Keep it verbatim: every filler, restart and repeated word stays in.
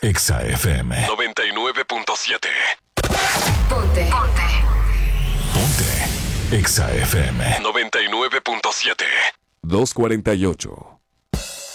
Exa F M noventa y nueve punto siete. Ponte. Ponte. Ponte. Exa F M noventa y nueve punto siete. dos cuarenta y ocho.